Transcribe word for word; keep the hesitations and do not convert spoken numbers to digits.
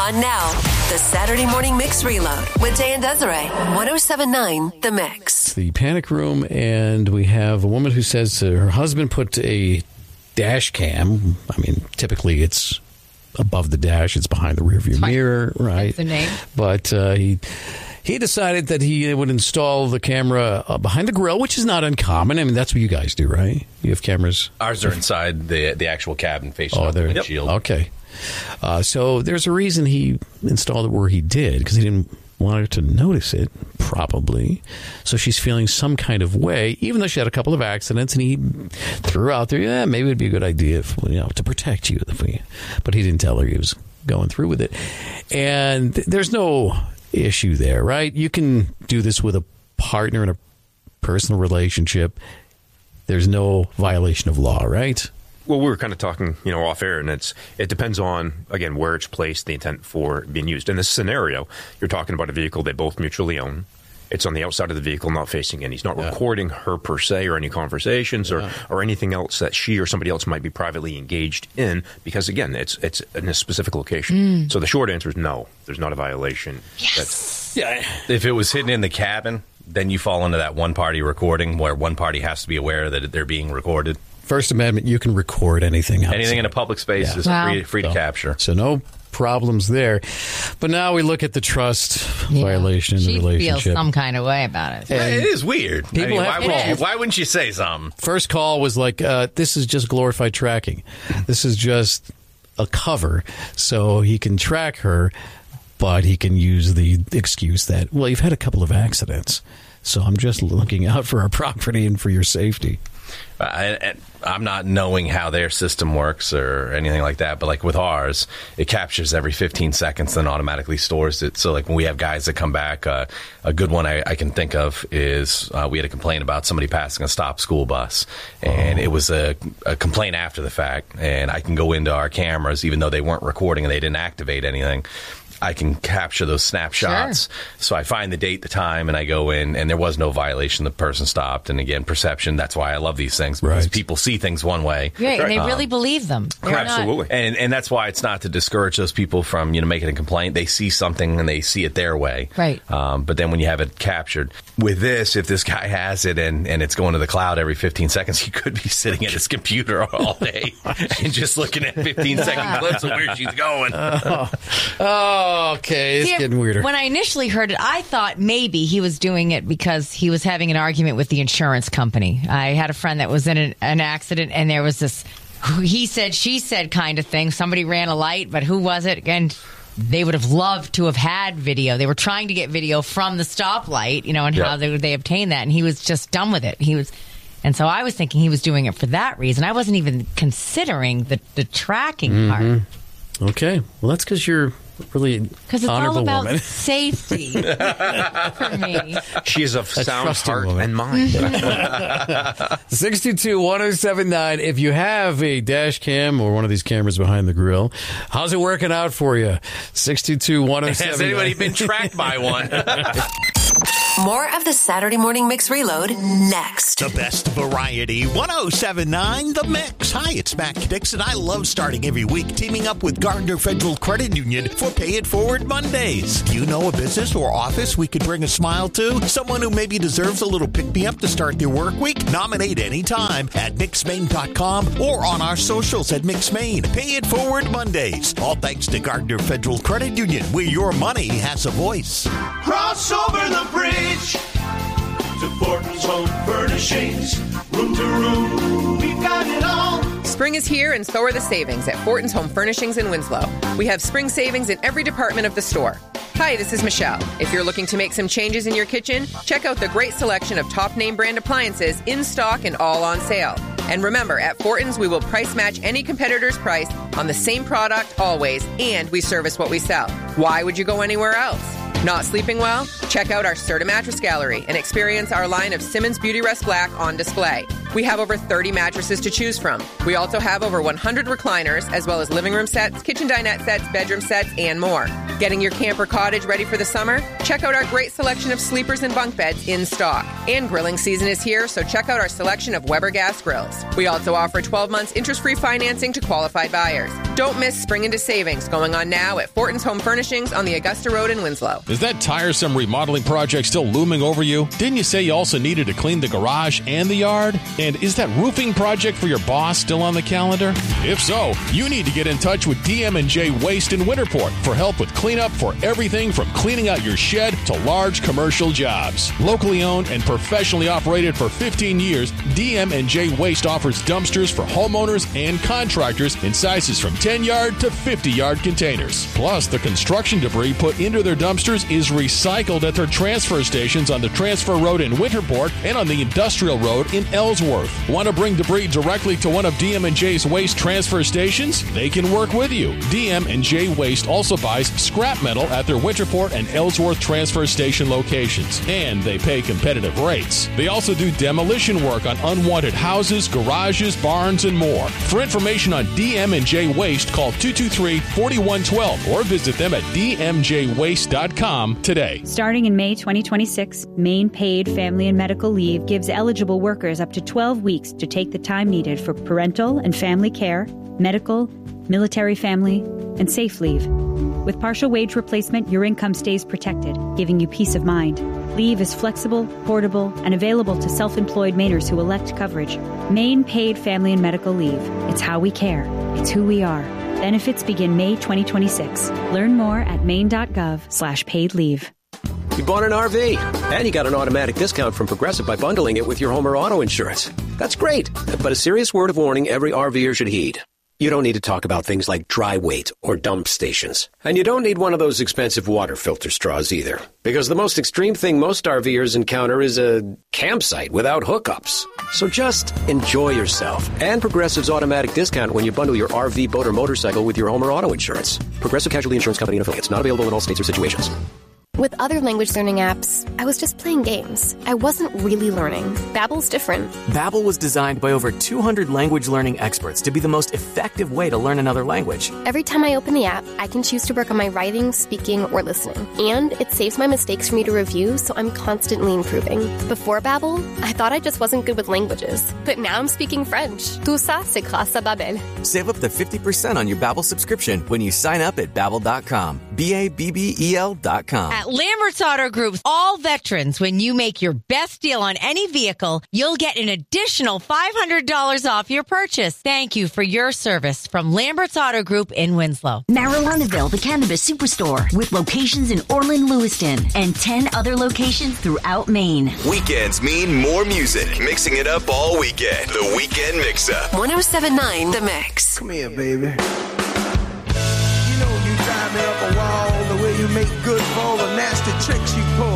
On now, the Saturday Morning Mix Reload with Dan Desiree. one oh seven point nine The Mix. The panic room, and we have a woman who says her husband put a dash cam. I mean, typically it's above the dash. It's behind the rearview mirror, right? That's the name. But uh, he... He decided that he would install the camera uh, behind the grill, which is not uncommon. I mean, that's what you guys do, right? You have cameras? Ours are inside the the actual cabin facing oh, the there. windshield. Yep. Okay. Uh, so there's a reason he installed it where he did, because he didn't want her to notice it, probably. So she's feeling some kind of way, even though she had a couple of accidents, and he threw out there, yeah, maybe it would be a good idea if, you know, to protect you. If we, but he didn't tell her he was going through with it. And th- there's no issue there, right? You can do this with a partner in a personal relationship. There's no violation of law, right? Well, we were kind of talking, you know, off air, and it's it depends on, again, where it's placed, the intent for being used. In this scenario, you're talking about a vehicle they both mutually own. It's on the outside of the vehicle, not facing in. He's not yeah. recording her per se or any conversations yeah. or, or anything else that she or somebody else might be privately engaged in, because, again, it's it's in a specific location. Mm. So the short answer is no, there's not a violation. Yes. That's, yeah. If it was hidden in the cabin, then you fall into that one-party recording where one party has to be aware that they're being recorded. First Amendment, you can record anything else. Anything in a public space yeah. is wow. free, free to so, capture. So no problems there. But now we look at the trust yeah. violation in she the relationship. She feels some kind of way about it. And it is weird. People I mean, have why, would you, calls. why wouldn't you say something? First call was like, uh, this is just glorified tracking. This is just a cover so he can track her, but he can use the excuse that, well, you've had a couple of accidents, so I'm just looking out for our property and for your safety. I, I'm not knowing how their system works or anything like that, but like with ours, it captures every fifteen seconds, then automatically stores it. So like when we have guys that come back, uh, a good one I, I can think of is uh, we had a complaint about somebody passing a stop school bus, and oh. it was a, a complaint after the fact, and I can go into our cameras, even though they weren't recording and they didn't activate anything. I can capture those snapshots. Sure. So I find the date, the time, and I go in, and there was no violation. The person stopped. And again, perception. That's why I love these things, because right. people see things one way. Right, and they um, really believe them. They're absolutely. Not... And and that's why it's not to discourage those people from, you know, making a complaint. They see something and they see it their way. Right. Um, but then when you have it captured, with this, if this guy has it and, and it's going to the cloud every fifteen seconds, he could be sitting at his computer all day and just looking at fifteen second clips of where she's going. Oh, oh okay. It's See, getting weirder. When I initially heard it, I thought maybe he was doing it because he was having an argument with the insurance company. I had a friend that was in an, an accident, and there was this he said, she said kind of thing. Somebody ran a light, but who was it? And they would have loved to have had video. They were trying to get video from the stoplight, you know, and yep. how they, they obtained that. And he was just done with it. He was... And so I was thinking he was doing it for that reason. I wasn't even considering the, the tracking mm-hmm. part. Okay. Well, that's because you're really Because it's honorable all about woman. safety for me. She is of A sound heart woman. and mind. six two two, one oh seven nine. If you have a dash cam or one of these cameras behind the grill, how's it working out for you? six two two, one oh seven nine. Has anybody been tracked by one? More of the Saturday Morning Mix Reload next. The best variety, one oh seven nine The Mix. Hi, it's Matt Dixon. I love starting every week teaming up with Gardner Federal Credit Union for Pay It Forward Mondays. Do you know a business or office we could bring a smile to? Someone who maybe deserves a little pick-me-up to start their work week? Nominate anytime at mix maine dot com or on our socials at MixMaine. Pay It Forward Mondays. All thanks to Gardner Federal Credit Union, where your money has a voice. Cross over the bridge to Fortin's Home Furnishings. Room to room, we've got it all. Spring is here, and so are the savings at Fortin's Home Furnishings in Winslow. We have spring savings in every department of the store. Hi, this is Michelle. If you're looking to make some changes in your kitchen, check out the great selection of top name brand appliances in stock and all on sale. And remember, at Fortin's, we will price match any competitor's price on the same product always, and we service what we sell. Why would you go anywhere else? Not sleeping well? Check out our Serta Mattress Gallery and experience our line of Simmons Beauty Rest Black on display. We have over thirty mattresses to choose from. We also have over one hundred recliners, as well as living room sets, kitchen dinette sets, bedroom sets, and more. Getting your camper cottage ready for the summer? Check out our great selection of sleepers and bunk beds in stock. And grilling season is here, so check out our selection of Weber gas grills. We also offer twelve months interest-free financing to qualified buyers. Don't miss Spring into Savings going on now at Fortin's Home Furnishings on the Augusta Road in Winslow. Is that tiresome remodeling project still looming over you? Didn't you say you also needed to clean the garage and the yard? And is that roofing project for your boss still on the calendar? If so, you need to get in touch with D M and J Waste in Winterport for help with cleanup for everything from cleaning out your shed to large commercial jobs. Locally owned and professionally operated for fifteen years, D M and J Waste offers dumpsters for homeowners and contractors in sizes from ten yard to fifty yard containers. Plus, the construction debris put into their dumpsters is recycled at their transfer stations on the Transfer Road in Winterport and on the Industrial Road in Ellsworth. Want to bring debris directly to one of D M and J's waste transfer stations? They can work with you. D M and J Waste also buys scrap metal at their Winterport and Ellsworth transfer station locations, and they pay competitive rates. They also do demolition work on unwanted houses, garages, barns, and more. For information on D M and J Waste, call two two three, four one one two or visit them at d m j waste dot com today. Starting in May twenty twenty-six, Maine Paid Family and Medical Leave gives eligible workers up to twelve weeks to take the time needed for parental and family care, medical, military family, and safe leave. With partial wage replacement, your income stays protected, giving you peace of mind. Leave is flexible, portable, and available to self-employed Mainers who elect coverage. Maine Paid Family and Medical Leave. It's how we care. It's who we are. Benefits begin May twenty twenty-six. Learn more at maine.gov slash paid leave. You bought an R V, and you got an automatic discount from Progressive by bundling it with your home or auto insurance. That's great, but a serious word of warning every RVer should heed. You don't need to talk about things like dry weight or dump stations. And you don't need one of those expensive water filter straws either. Because the most extreme thing most RVers encounter is a campsite without hookups. So just enjoy yourself. And Progressive's automatic discount when you bundle your R V, boat, or motorcycle with your home or auto insurance. Progressive Casualty Insurance Company and affiliates. Not available in all states or situations. With other language learning apps, I was just playing games. I wasn't really learning. Babbel's different. Babbel was designed by over two hundred language learning experts to be the most effective way to learn another language. Every time I open the app, I can choose to work on my writing, speaking, or listening. And it saves my mistakes for me to review, so I'm constantly improving. Before Babbel, I thought I just wasn't good with languages. But now I'm speaking French. Tout ça, c'est grâce à Babbel. Save up to fifty percent on your Babbel subscription when you sign up at babbel dot com. B A B B E L dot com. At Lambert's Auto Group, all veterans, when you make your best deal on any vehicle, you'll get an additional five hundred dollars off your purchase. Thank you for your service from Lambert's Auto Group in Winslow. Marilynaville, the Cannabis Superstore, with locations in Orland, Lewiston, and ten other locations throughout Maine. Weekends mean more music, mixing it up all weekend. The Weekend Mix-Up. one oh seven point nine The Mix. Come here, baby. You know you drive me up a wall, the way you make good for all the nasty tricks you pull.